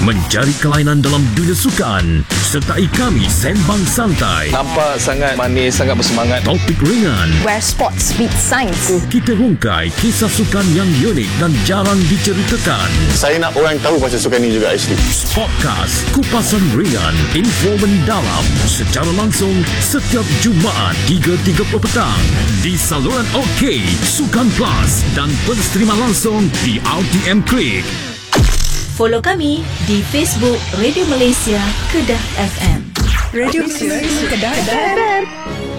mencari kelainan dalam dunia sukan. Sertai kami sembang santai. Nampak sangat manis, sangat bersemangat. Topik ringan. Where sports meet science. Kita rungkai kisah sukan yang unik dan jarang diceritakan. Saya nak orang tahu pasal sukan ni juga actually. Podcast Kupasan Ringan, info mendalam secara langsung setiap Jumaat 3.30 petang di saluran OK, Sukan Plus dan penstreaman langsung di RTM Klik. Follow kami di Facebook Radio Malaysia Kedah FM. Radio Malaysia Kedah FM.